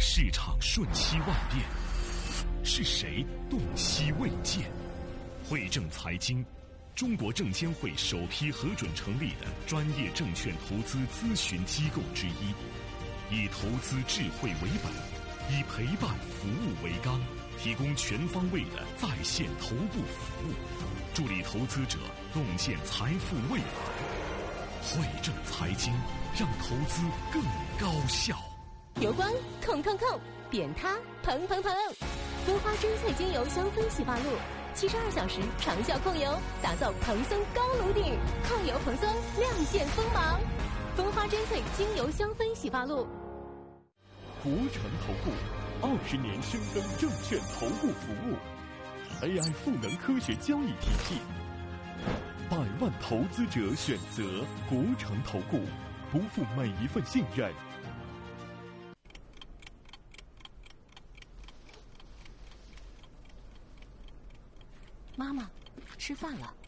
市场瞬息万变，是谁洞悉未见？汇正财经，中国证监会首批核准成立的专业证券投资咨询机构之一，以投资智慧为本，以陪伴服务为纲，提供全方位的在线头部服务，助力投资者洞见财富未来。汇正财经，让投资更高效。 油光控控控，扁塌蓬蓬蓬，蜂花真萃精油香氛洗发露，72小时长效控油，打造蓬松高颅顶，控油蓬松，亮剑锋芒。蜂花真萃精油香氛洗发露。 国诚投顾20年深耕证券投顾服务 ，AI 赋能科学交易体系，100万投资者选择国诚投顾，不负每一份信任。 妈妈，吃饭了。